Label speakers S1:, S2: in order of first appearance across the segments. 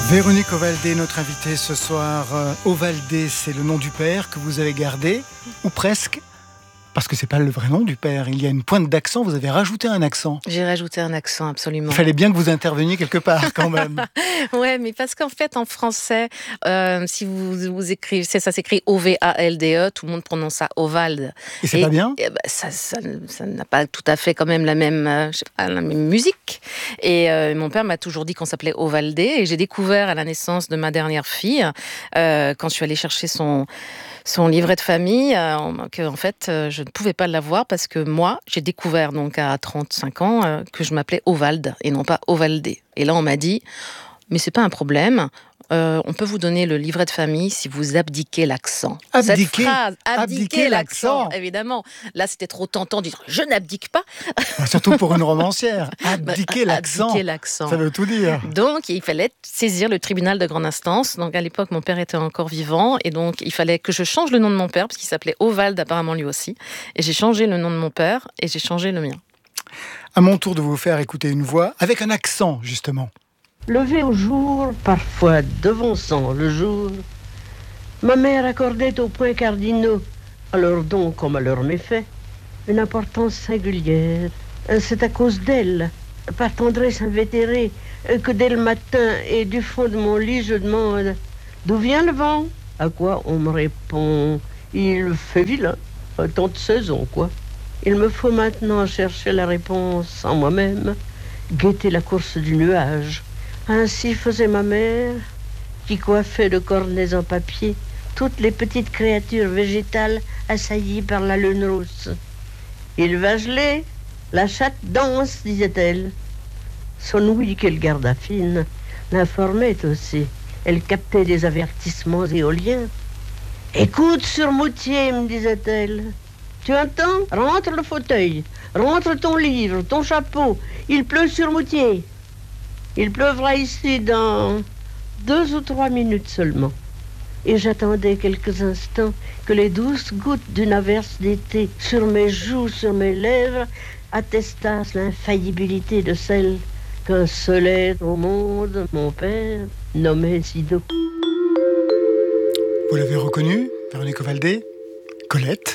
S1: Véronique Ovaldé, notre invitée ce soir. Ovaldé, c'est le nom du père que vous avez gardé, ou presque, parce que c'est pas le vrai nom du père. Il y a une pointe d'accent, vous avez rajouté un accent.
S2: J'ai rajouté un accent, absolument.
S1: Il fallait bien que vous interveniez quelque part, quand même.
S2: Ouais, mais parce qu'en fait, en français, si vous écrivez, ça s'écrit O-V-A-L-D-E, tout le monde prononce ça Ovald.
S1: Et c'est pas bien ?
S2: Ça n'a pas tout à fait quand même la même, la même musique. Et mon père m'a toujours dit qu'on s'appelait Ovaldé. Et j'ai découvert à la naissance de ma dernière fille, quand je suis allée chercher son livret de famille, qu'en fait, je ne pouvais pas l'avoir parce que moi, j'ai découvert donc à 35 ans que je m'appelais Ovald et non pas Ovaldé. Et là, on m'a dit, mais c'est pas un problème. On peut vous donner le livret de famille si vous abdiquez l'accent.
S1: Abdiquer,
S2: cette phrase,
S1: abdiquer l'accent.
S2: Évidemment. Là, c'était trop tentant de dire je n'abdique pas.
S1: Surtout pour une romancière. Abdiquer l'accent.
S2: Abdiquer l'accent.
S1: Ça veut tout dire.
S2: Donc, il fallait saisir le tribunal de grande instance. Donc, à l'époque, mon père était encore vivant. Et donc, il fallait que je change le nom de mon père, parce qu'il s'appelait Ovald, apparemment lui aussi. Et j'ai changé le nom de mon père et j'ai changé le mien.
S1: À mon tour de vous faire écouter une voix avec un accent, justement.
S3: Levé au jour, parfois devançant le jour, ma mère accordait aux points cardinaux, à leurs dons comme à leurs méfaits, une importance singulière. C'est à cause d'elle, par tendresse invétérée, que dès le matin et du fond de mon lit, je demande « D'où vient le vent ?» À quoi on me répond « Il fait vilain, tant de saison, quoi. » Il me faut maintenant chercher la réponse en moi-même, guetter la course du nuage. Ainsi faisait ma mère, qui coiffait de cornets en papier toutes les petites créatures végétales assaillies par la lune rousse. Il va geler, la chatte danse, disait-elle. Son ouïe, qu'elle garda fine, l'informait aussi. Elle captait des avertissements éoliens. Écoute, Surmoutier, me disait-elle. Tu entends? Rentre le fauteuil, rentre ton livre, ton chapeau. Il pleut sur Moutier. Il pleuvra ici dans 2 ou 3 minutes seulement. Et j'attendais quelques instants que les douces gouttes d'une averse d'été sur mes joues, sur mes lèvres, attestassent l'infaillibilité de celle qu'un seul être au monde, mon père, nommait Sido.
S1: Vous l'avez reconnu, Véronique Ovaldé ? Colette ?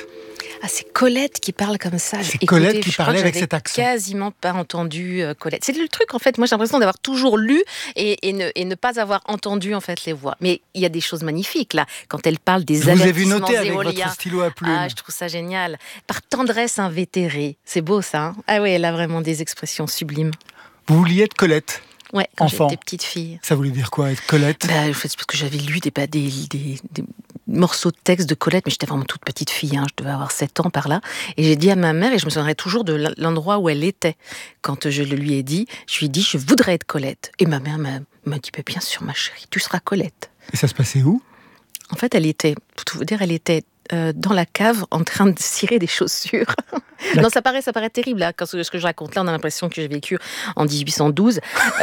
S2: Ah, c'est Colette qui parle comme ça.
S1: C'est Colette qui parlait avec cet accent.
S2: Quasiment pas entendu Colette. C'est le truc, en fait. Moi, j'ai l'impression d'avoir toujours lu et ne pas avoir entendu, en fait, les voix. Mais il y a des choses magnifiques, là. Quand elle parle des avertissements éoliens.
S1: Je vous ai vu noter avec votre stylo à plumes.
S2: Ah, je trouve ça génial. Par tendresse invétérée. C'est beau, ça. Hein, ah oui, elle a vraiment des expressions sublimes.
S1: Vous vouliez être Colette ?
S2: Ouais, quand
S1: enfant.
S2: J'étais petite fille.
S1: Ça voulait dire quoi, être Colette ?
S2: En fait, c'est parce que j'avais lu des morceaux de texte de Colette, mais j'étais vraiment toute petite fille, hein, je devais avoir 7 ans par là, et j'ai dit à ma mère, et je me souviendrai toujours de l'endroit où elle était, quand je le lui ai dit, je lui ai dit, je voudrais être Colette. Et ma mère m'a dit, bien sûr ma chérie, tu seras Colette.
S1: Et ça se passait où ?
S2: En fait, elle était, pour tout vous dire, elle était dans la cave en train de cirer des chaussures. Non, ça paraît terrible, là, quand ce que je raconte là, on a l'impression que j'ai vécu en 1812.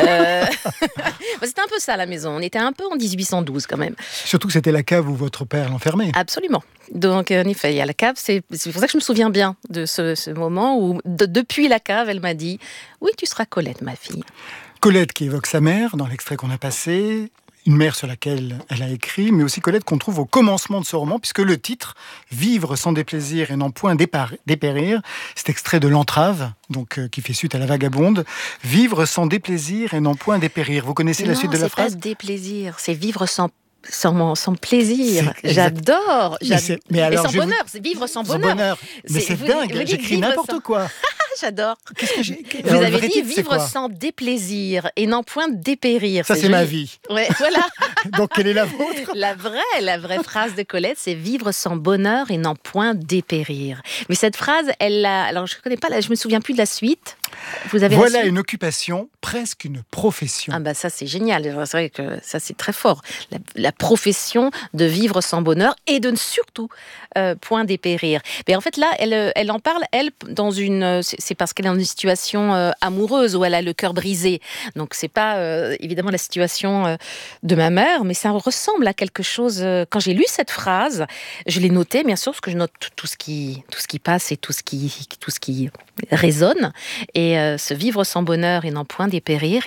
S2: C'était un peu ça, la maison. On était un peu en 1812, quand même.
S1: Surtout que c'était la cave où votre père l'enfermait.
S2: Absolument. Donc, en effet, il y a la cave. C'est pour ça que je me souviens bien de ce moment où, depuis la cave, elle m'a dit « Oui, tu seras Colette, ma fille. »
S1: Colette qui évoque sa mère, dans l'extrait qu'on a passé... Une mère sur laquelle elle a écrit, mais aussi Colette qu'on trouve au commencement de ce roman, puisque le titre, Vivre sans déplaisir et n'en point dépérir, c'est extrait de L'Entrave, donc qui fait suite à La Vagabonde. Vivre sans déplaisir et n'en point dépérir. Vous connaissez la suite de la phrase ?
S2: Non, c'est pas déplaisir, c'est vivre sans plaisir. J'adore.
S1: Mais alors,
S2: et sans bonheur, c'est vivre sans bonheur.
S1: Mais c'est dingue, j'écris n'importe quoi.
S2: J'adore.
S1: Vous
S2: avez dit vivre sans déplaisir et n'en point dépérir.
S1: Ça, c'est ma vie.
S2: Ouais, voilà.
S1: Donc, quelle est la vôtre ?
S2: La vraie phrase de Colette, c'est vivre sans bonheur et n'en point dépérir. Mais cette phrase, alors je connais pas, je me souviens plus de la suite. Vous avez
S1: voilà une occupation, presque une profession.
S2: Ah bah ça c'est génial, c'est vrai que ça c'est très fort. La profession de vivre sans bonheur et de ne surtout point dépérir. Mais en fait là, elle en parle, elle, dans une... c'est parce qu'elle est dans une situation amoureuse où elle a le cœur brisé. Donc c'est pas évidemment la situation de ma mère, mais ça ressemble à quelque chose. Quand j'ai lu cette phrase, je l'ai notée, bien sûr, parce que je note tout ce qui passe et tout ce qui résonne. Et ce vivre sans bonheur et n'en point dépérir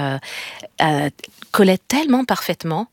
S2: collait tellement parfaitement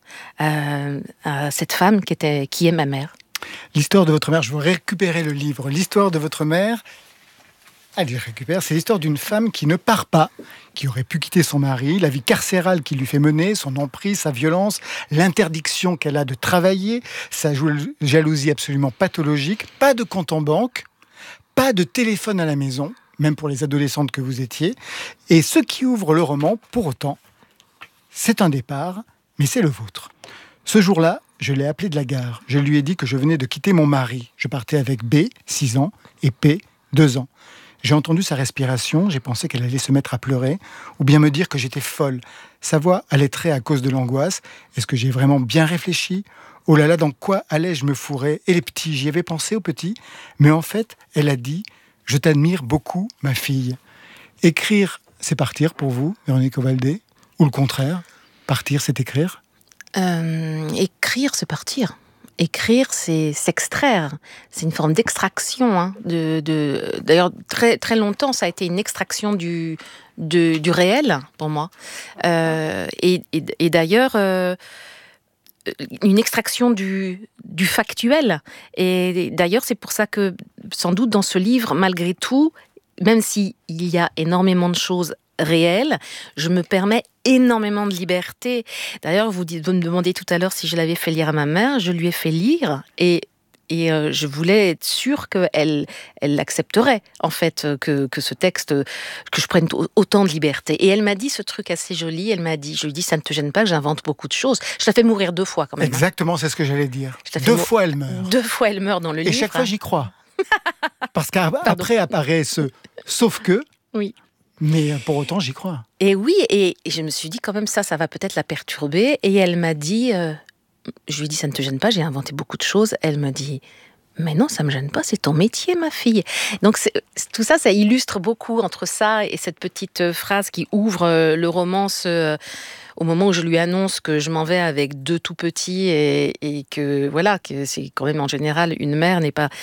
S2: à cette femme qui est ma mère.
S1: L'histoire de votre mère, je veux récupérer le livre. L'histoire de votre mère, allez, je récupère. C'est l'histoire d'une femme qui ne part pas, qui aurait pu quitter son mari, la vie carcérale qu'il lui fait mener, son emprise, sa violence, l'interdiction qu'elle a de travailler, sa jalousie absolument pathologique, pas de compte en banque, pas de téléphone à la maison, même pour les adolescentes que vous étiez. Et ce qui ouvre le roman, pour autant, c'est un départ, mais c'est le vôtre. Ce jour-là, je l'ai appelé de la gare. Je lui ai dit que je venais de quitter mon mari. Je partais avec B, 6 ans, et P, 2 ans. J'ai entendu sa respiration, j'ai pensé qu'elle allait se mettre à pleurer, ou bien me dire que j'étais folle. Sa voix allaitrait à cause de l'angoisse. Est-ce que j'ai vraiment bien réfléchi ? Oh là là, dans quoi allais-je me fourrer ? Et les petits, j'y avais pensé aux petits. Mais en fait, elle a dit « Je t'admire beaucoup, ma fille ». Écrire, c'est partir pour vous, Véronique Ovaldé ? Ou le contraire, partir, c'est écrire ?
S2: Écrire, c'est partir. Écrire, c'est s'extraire. C'est une forme d'extraction. Hein, d'ailleurs, très, très longtemps, ça a été une extraction du réel, pour moi. Et d'ailleurs, une extraction du factuel. Et d'ailleurs, c'est pour ça que, sans doute, dans ce livre, malgré tout, même s'il y a énormément de choses réelles, je me permets énormément de liberté. D'ailleurs, vous me demandez tout à l'heure si je l'avais fait lire à ma mère. Je lui ai fait lire et je voulais être sûre qu'elle l'accepterait, en fait, que ce texte, que je prenne autant de liberté. Et elle m'a dit ce truc assez joli, je lui ai dit, ça ne te gêne pas que j'invente beaucoup de choses. Je la fais mourir 2 fois quand même.
S1: Exactement, c'est ce que j'allais dire. 2 fois elle meurt.
S2: 2 fois elle meurt dans le livre.
S1: Et chaque fois j'y crois. Parce qu'après apparaît ce « sauf que ».
S2: Oui.
S1: Mais pour autant, j'y crois.
S2: Et oui, et je me suis dit quand même ça va peut-être la perturber. Et elle m'a dit, je lui ai dit, ça ne te gêne pas, j'ai inventé beaucoup de choses. Elle m'a dit, mais non, ça me gêne pas, c'est ton métier, ma fille. Donc tout ça, ça illustre beaucoup entre ça et cette petite phrase qui ouvre le roman au moment où je lui annonce que je m'en vais avec 2 tout petits et que voilà, que c'est quand même en général une mère n'est pas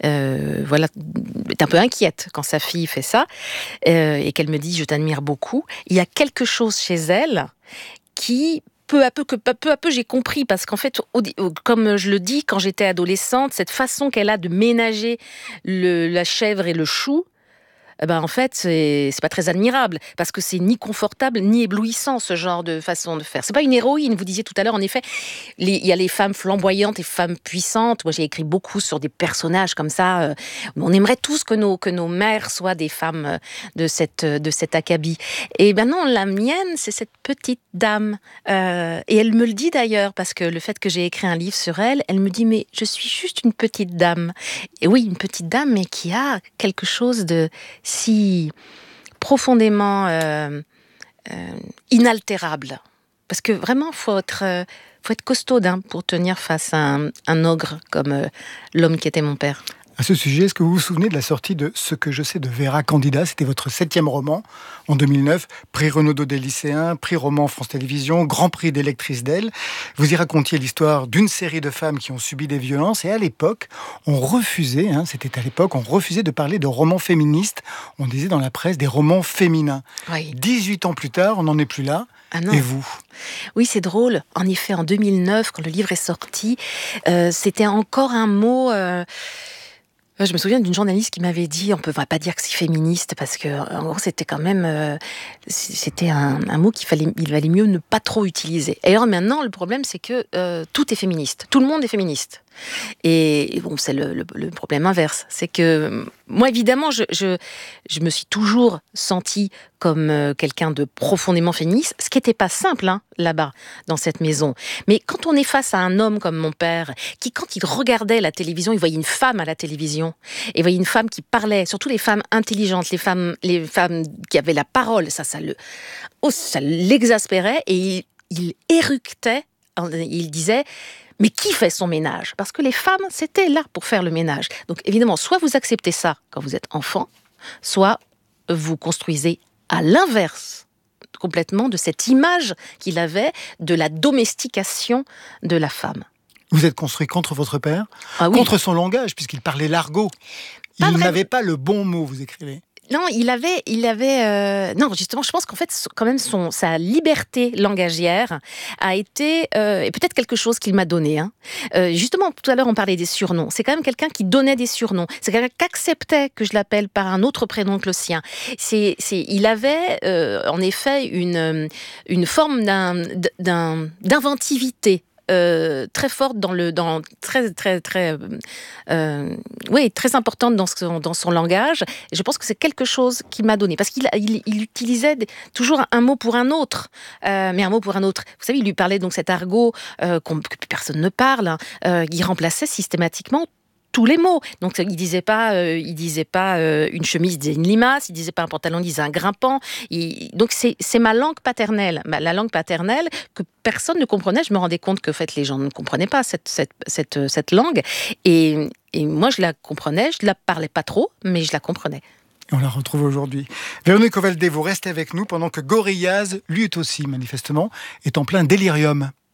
S2: est un peu inquiète quand sa fille fait ça et qu'elle me dit je t'admire beaucoup. Il y a quelque chose chez elle qui peu à peu j'ai compris, parce qu'en fait, comme je le dis, quand j'étais adolescente, cette façon qu'elle a de ménager la chèvre et le chou, en fait, c'est pas très admirable, parce que c'est ni confortable, ni éblouissant, ce genre de façon de faire. C'est pas une héroïne, vous disiez tout à l'heure, en effet, il y a les femmes flamboyantes et femmes puissantes. Moi, j'ai écrit beaucoup sur des personnages comme ça. On aimerait tous que nos mères soient des femmes de cet acabit. Et non, la mienne, c'est cette petite dame. Et elle me le dit d'ailleurs, parce que le fait que j'ai écrit un livre sur elle, elle me dit, mais je suis juste une petite dame. Et oui, une petite dame, mais qui a quelque chose de si profondément inaltérable. Parce que vraiment, faut être costaude pour tenir face à un ogre comme l'homme qui était mon père.
S1: À ce sujet, est-ce que vous vous souvenez de la sortie de Ce que je sais de Vera Candida ? C'était votre 7e roman en 2009, prix Renaudot des lycéens, prix roman France Télévisions, grand prix des lectrices d'elle. Vous y racontiez l'histoire d'une série de femmes qui ont subi des violences et à l'époque, on refusait, c'était à l'époque, on refusait de parler de romans féministes. On disait dans la presse des romans féminins.
S2: Oui.
S1: 18 ans plus tard, on n'en est plus là.
S2: Ah non.
S1: Et vous ?
S2: Oui, c'est drôle. En effet, en 2009, quand le livre est sorti, c'était encore un mot... Je me souviens d'une journaliste qui m'avait dit, on ne peut pas dire que c'est féministe, parce que en gros c'était quand même, c'était un mot il valait mieux ne pas trop utiliser. Et alors maintenant, le problème c'est que tout est féministe, tout le monde est féministe. Et bon, c'est le problème inverse, c'est que moi évidemment, je me suis toujours sentie comme quelqu'un de profondément féministe, ce qui n'était pas simple là-bas, dans cette maison. Mais quand on est face à un homme comme mon père, qui quand il regardait la télévision, il voyait une femme à la télévision, et il voyait une femme qui parlait, surtout les femmes intelligentes, les femmes qui avaient la parole, ça l'exaspérait, et il éructait, il disait... Mais qui fait son ménage ? Parce que les femmes, c'était là pour faire le ménage. Donc évidemment, soit vous acceptez ça quand vous êtes enfant, soit vous construisez à l'inverse complètement de cette image qu'il avait de la domestication de la femme.
S1: Vous êtes construit contre votre père, contre son langage, puisqu'il parlait l'argot. Il n'avait pas le bon mot, vous écrivez.
S2: Non, non, justement, je pense qu'en fait, quand même, sa liberté langagière a été, et peut-être quelque chose qu'il m'a donné. Justement, tout à l'heure, on parlait des surnoms. C'est quand même quelqu'un qui donnait des surnoms. C'est quelqu'un qui acceptait que je l'appelle par un autre prénom que le sien. Il avait, en effet, une forme d'inventivité. Très forte très importante dans son langage. Et je pense que c'est quelque chose qui m'a donné, parce qu'il utilisait toujours un mot pour un autre, mais un mot pour un autre. Vous savez, il lui parlait donc cet argot que plus personne ne parle, il remplaçait systématiquement tous les mots. Donc il disait pas une chemise, il disait une limace, il disait pas un pantalon, il disait un grimpant. Donc c'est ma langue paternelle, la langue paternelle que personne ne comprenait. Je me rendais compte que en fait les gens ne comprenaient pas cette langue, et moi je la comprenais, je la parlais pas trop, mais je la comprenais.
S1: On la retrouve aujourd'hui. Véronique Ovaldé, vous restez avec nous pendant que Gorillaz, lui aussi manifestement, est en plein délirium.